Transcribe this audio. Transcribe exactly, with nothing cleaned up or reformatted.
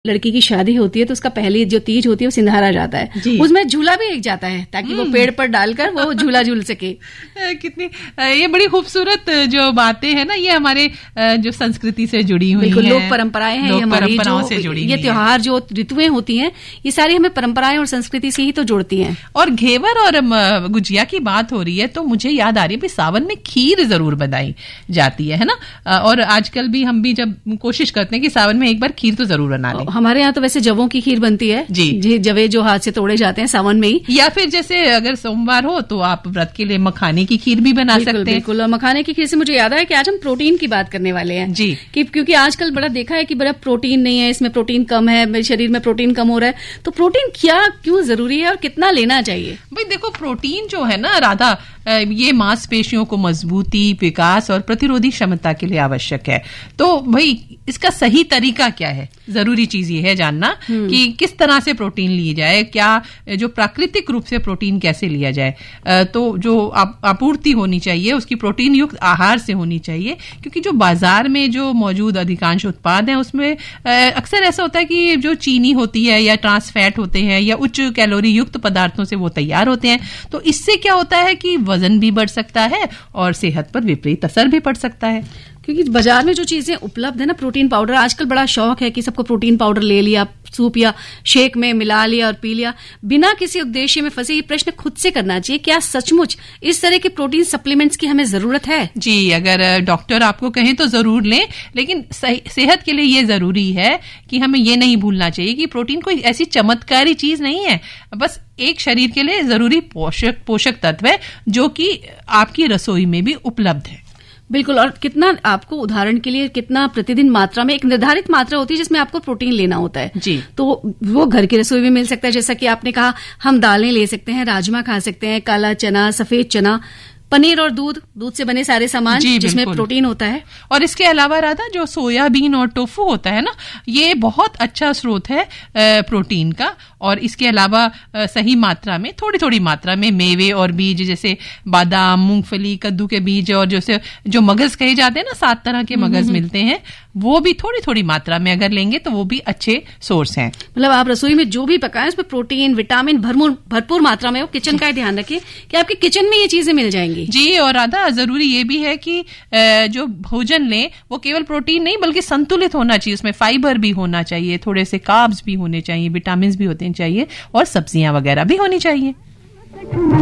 लड़की की शादी होती है तो उसका पहली जो तीज होती है वो सिंधारा जाता है, उसमें झूला भी एक जाता है ताकि वो पेड़ पर डालकर वो झूला झूल सके। कितनी ये बड़ी खूबसूरत जो बातें हैं ना, ये हमारे जो संस्कृति से जुड़ी हुई हैं, लोक परंपराएं हैं, ये हमारी जो से जुड़ी ये त्योहार जो ऋतुएं होती हैं ये सारी हमें परंपराएं और संस्कृति से ही तो जोड़ती हैं। और घेवर और गुजिया की बात हो रही है तो मुझे याद आ रही है सावन में खीर जरूर बनाई जाती है, है ना। और आजकल भी हम भी जब कोशिश करते हैं कि सावन में एक बार खीर तो जरूर बना लें। हमारे यहाँ तो वैसे जवों की खीर बनती है जी, जी जवे जो हाथ से तोड़े जाते हैं सावन में ही, या फिर जैसे अगर सोमवार हो तो आप व्रत के लिए मखाने की खीर भी बना सकते हैं। बिल्कुल। और मखाने की खीर से मुझे याद है कि आज हम प्रोटीन की बात करने वाले हैं जी, कि क्योंकि आजकल बड़ा देखा है कि बड़ा प्रोटीन नहीं है, इसमें प्रोटीन कम है, शरीर में प्रोटीन कम हो रहा है, तो प्रोटीन क्या क्यों जरूरी है और कितना लेना चाहिए? भाई देखो, प्रोटीन जो है ना राधा, ये मांसपेशियों को मजबूती, विकास और प्रतिरोधी क्षमता के लिए आवश्यक है। तो भाई इसका सही तरीका क्या है? जरूरी चीज ये है जानना कि किस तरह से प्रोटीन ली जाए, क्या जो प्राकृतिक रूप से प्रोटीन कैसे लिया जाए। तो जो आपूर्ति होनी चाहिए उसकी प्रोटीन युक्त आहार से होनी चाहिए, क्योंकि जो बाजार में जो मौजूद अधिकांश उत्पाद हैं उसमें अक्सर ऐसा होता है कि जो चीनी होती है या ट्रांस फैट होते हैं या उच्च कैलोरी युक्त पदार्थों से वो तैयार होते हैं। तो इससे क्या होता है कि वजन भी बढ़ सकता है और सेहत पर विपरीत असर भी पड़ सकता है। क्योंकि बाजार में जो चीजें उपलब्ध है ना, प्रोटीन पाउडर, आजकल बड़ा शौक है कि सबको प्रोटीन पाउडर ले लिया, सूप या शेक में मिला लिया और पी लिया, बिना किसी उद्देश्य में फंसे। ये प्रश्न खुद से करना चाहिए, क्या सचमुच इस तरह के प्रोटीन सप्लीमेंट्स की हमें जरूरत है? जी, अगर डॉक्टर आपको कहें तो जरूर लें, लेकिन सेहत के लिए ये जरूरी है कि हमें ये नहीं भूलना चाहिए कि प्रोटीन कोई ऐसी चमत्कारी चीज नहीं है, बस एक शरीर के लिए जरूरी पोषक पोषक तत्व है जो कि आपकी रसोई में भी उपलब्ध है। बिल्कुल। और कितना आपको, उदाहरण के लिए, कितना प्रतिदिन मात्रा में, एक निर्धारित मात्रा होती है जिसमें आपको प्रोटीन लेना होता है जी, तो वो घर की रसोई में मिल सकता है। जैसा कि आपने कहा, हम दालें ले सकते हैं, राजमा खा सकते हैं, काला चना, सफेद चना, पनीर और दूध, दूध से बने सारे सामान जिसमें प्रोटीन होता है। और इसके अलावा राधा, जो सोयाबीन और टोफू होता है ना, ये बहुत अच्छा स्रोत है प्रोटीन का। और इसके अलावा सही मात्रा में, थोड़ी थोड़ी मात्रा में मेवे और बीज जैसे बादाम, मूंगफली, कद्दू के बीज और जैसे जो मगज कहे जाते हैं ना, सात तरह के मगज मिलते हैं, वो भी थोड़ी थोड़ी मात्रा में अगर लेंगे तो वो भी अच्छे सोर्स हैं। मतलब आप रसोई में जो भी पकाएं उसमें प्रोटीन, विटामिन भरपूर भरपूर मात्रा में हो। किचन का ध्यान रखिए कि आपके किचन में ये चीजें मिल जाएंगी। जी, और राधा जरूरी ये भी है कि जो भोजन लें वो केवल प्रोटीन नहीं बल्कि संतुलित होना चाहिए। उसमें फाइबर भी होना चाहिए, थोड़े से कार्ब्स भी होने चाहिए, विटामिन भी होने चाहिए और सब्जियां वगैरह भी होनी चाहिए।